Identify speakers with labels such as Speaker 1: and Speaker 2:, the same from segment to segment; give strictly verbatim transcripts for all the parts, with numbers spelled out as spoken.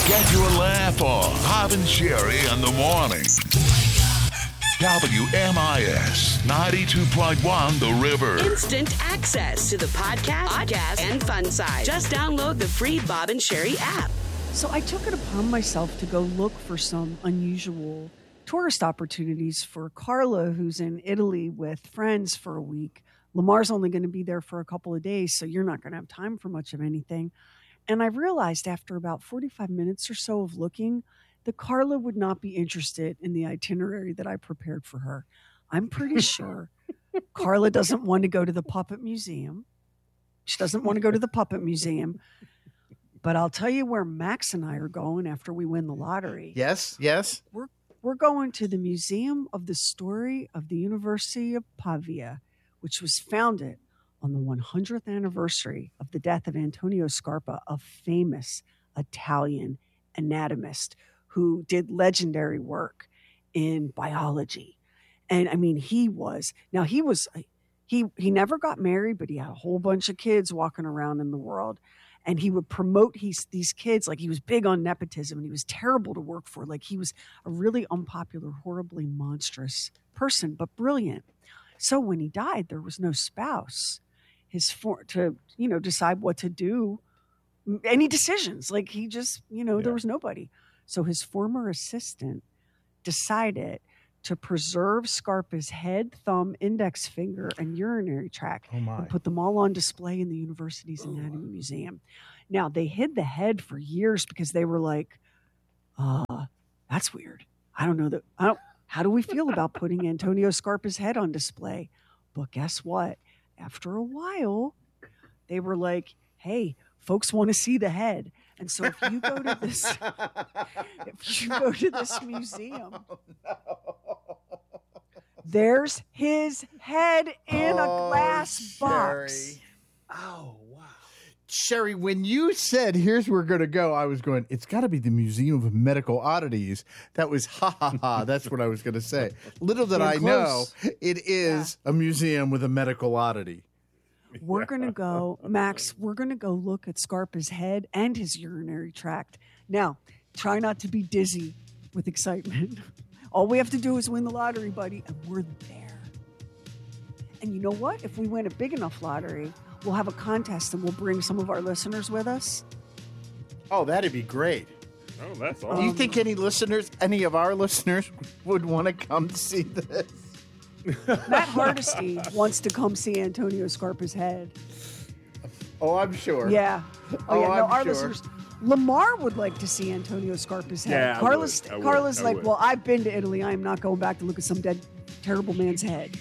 Speaker 1: Get your laugh on. Bob and Sherry in the morning. W M I S ninety-two point one The River.
Speaker 2: Instant access to the podcast, podcast, and fun side. Just download the free Bob and Sherry app.
Speaker 3: So I took it upon myself to go look for some unusual tourist opportunities for Carla, who's in Italy with friends for a week. Lamar's only going to be there for a couple of days, so you're not going to have time for much of anything. And I realized after about forty-five minutes or so of looking that Carla would not be interested in the itinerary that I prepared for her. I'm pretty sure Carla doesn't want to go to the Puppet Museum. She doesn't want to go to the Puppet Museum. But I'll tell you where Max and I are going after we win the lottery.
Speaker 4: Yes, yes.
Speaker 3: We're we're going to the Museum of the Story of the University of Pavia, which was founded on the one hundredth anniversary of the death of Antonio Scarpa, a famous Italian anatomist who did legendary work in biology. And I mean, he was, now he was, he he never got married, but he had a whole bunch of kids walking around in the world. And he would promote he's, these kids, like he was big on nepotism and he was terrible to work for. Like he was a really unpopular, horribly monstrous person, but brilliant. So when he died, there was no spouse his for, to, you know, decide what to do, any decisions. Like he just, you know, yeah. There was nobody. So his former assistant decided to preserve Scarpa's head, thumb, index finger, and urinary tract
Speaker 4: oh my.
Speaker 3: and put them all on display in the university's anatomy museum. Now, they hid the head for years because they were like, uh, that's weird. I don't know that. I don't, how do we feel about putting Antonio Scarpa's head on display? But guess what? After a while, they were like, hey, folks want to see the head. And so if you go to this, if you go to this museum, oh, no. There's his head in
Speaker 4: oh,
Speaker 3: a glass box.
Speaker 4: Sherry. Oh, wow. Sherry, when you said, here's where we're going to go, I was going, it's got to be the Museum of Medical Oddities. That was ha ha ha. That's what I was going to say. Little did I know, it is yeah. a museum with a medical oddity.
Speaker 3: We're going to go, Max, we're going to go look at Scarpa's head and his urinary tract. Now, try not to be dizzy with excitement. All we have to do is win the lottery, buddy, and we're there. And you know what? If we win a big enough lottery, we'll have a contest and we'll bring some of our listeners with us.
Speaker 4: Oh, that'd be great.
Speaker 5: Oh, that's awesome.
Speaker 4: Do you think any listeners, any of our listeners would want to come see this?
Speaker 3: Matt Hardesty wants to come see Antonio Scarpa's head.
Speaker 4: Oh, I'm sure.
Speaker 3: Yeah. Oh,
Speaker 4: oh
Speaker 3: yeah. No,
Speaker 4: I'm
Speaker 3: our
Speaker 4: sure.
Speaker 3: listeners. Lamar would like to see Antonio Scarpa's head.
Speaker 5: Yeah,
Speaker 3: Carla's,
Speaker 5: I would. I would.
Speaker 3: Carla's
Speaker 5: I
Speaker 3: like,
Speaker 5: would.
Speaker 3: well, I've been to Italy. I am not going back to look at some dead, terrible man's head.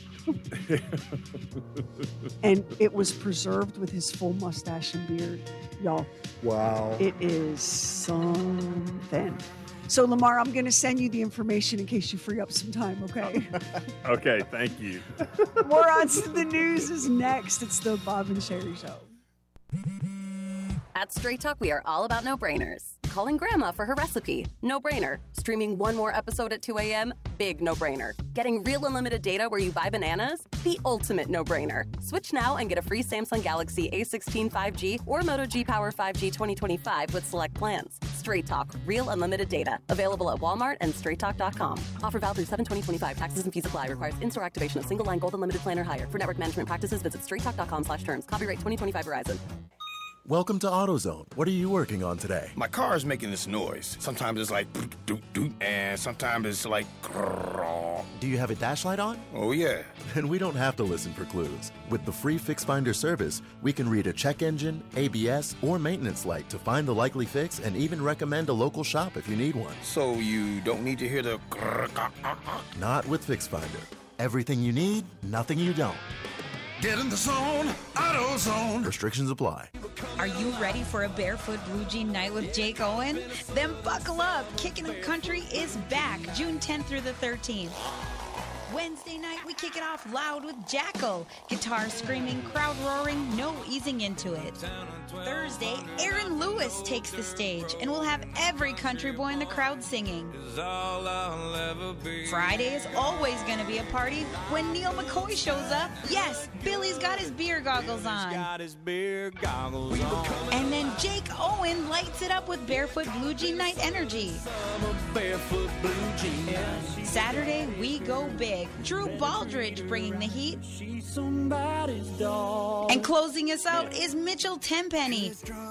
Speaker 3: And it was preserved with his full mustache and beard. Y'all.
Speaker 4: Wow.
Speaker 3: It is something. So, Lamar, I'm going to send you the information in case you free up some time, okay?
Speaker 5: Okay, thank you.
Speaker 3: More on to the news is next. It's the Bob and Sherry Show.
Speaker 6: At Straight Talk, we are all about no-brainers. Calling Grandma for her recipe, no-brainer. Streaming one more episode at two a.m., big no-brainer. Getting real unlimited data where you buy bananas, the ultimate no-brainer. Switch now and get a free Samsung Galaxy A sixteen five G or Moto G Power five G twenty twenty-five with select plans. Straight Talk, real unlimited data. Available at Walmart and straight talk dot com. Offer valid through seven twenty twenty-five. Taxes and fees apply. Requires in-store activation of single line gold unlimited plan or higher. For network management practices, visit straight talk dot com slash terms. Copyright twenty twenty-five Verizon.
Speaker 7: Welcome to AutoZone. What are you working on today?
Speaker 8: My car is making this noise. Sometimes it's like doot, doot, doot, and sometimes it's like grrr.
Speaker 7: Do you have a dash light on?
Speaker 8: Oh, yeah.
Speaker 7: Then we don't have to listen for clues. With the free Fix Finder service, we can read a check engine, A B S, or maintenance light to find the likely fix and even recommend a local shop if you need one.
Speaker 8: So you don't need to hear the grrr, grrr, grrr.
Speaker 7: Not with Fix Finder. Everything you need, nothing you don't.
Speaker 1: Get in the zone, AutoZone.
Speaker 7: Restrictions apply.
Speaker 9: Are you ready for a barefoot blue jean night with Jake Owen? Then buckle up. Kickin' the Country is back June tenth through the thirteenth. Wednesday night, we kick it off loud with Jackal. Guitar screaming, crowd roaring, no easing into it. Thursday, Aaron Lewis takes the stage, and we'll have every country boy in the crowd singing. Friday is always going to be a party when Neil McCoy shows up. Yes, Billy's got his beer goggles on. And then Jake Owen lights it up with Barefoot Blue Jean Night Energy. Saturday, we go big. Drew Baldridge bringing the heat. And closing us out is Mitchell Tenpenny.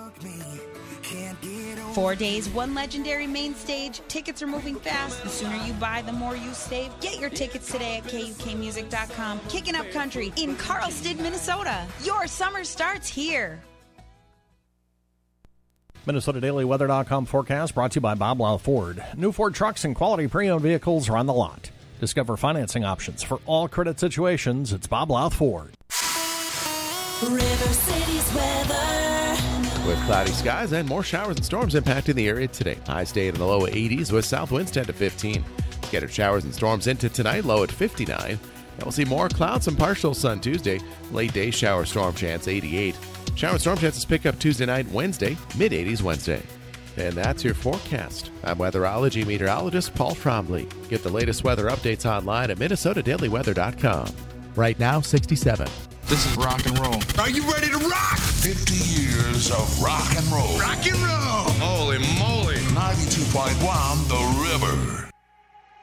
Speaker 9: Four days, one legendary main stage. Tickets are moving fast. The sooner you buy, the more you save. Get your tickets today at K U K music dot com. Kicking Up Country in Carlsted, Minnesota. Your summer starts here.
Speaker 10: Minnesota Daily Weather dot com forecast brought to you by Bob Lau Ford. New Ford trucks and quality pre-owned vehicles are on the lot. Discover financing options for all credit situations. It's Bob Lau Ford.
Speaker 11: River City's weather.
Speaker 12: With cloudy skies and more showers and storms impacting the area today. Highs stayed in the low eighties with south winds ten to fifteen. Scattered showers and storms into tonight, low at fifty-nine. And we'll see more clouds and partial sun Tuesday. Late day shower storm chance eighty-eight. Shower and storm chances pick up Tuesday night, Wednesday, mid eighties Wednesday. And that's your forecast. I'm weatherology meteorologist Paul Trombley. Get the latest weather updates online at Minnesota Daily Weather dot com. Right now, sixty-seven.
Speaker 1: This is rock and roll. Are you ready to rock? fifty years of rock and roll.
Speaker 8: Rock and roll. Holy moly.
Speaker 1: ninety-two point one